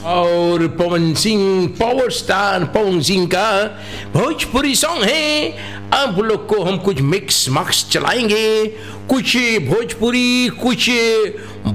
और Pawan Singh, power star Pawan Singh का Bhojpuri song है। अब लोग को हम कुछ मिक्स मक्स चलाएंगे, कुछ भोजपुरी, कुछ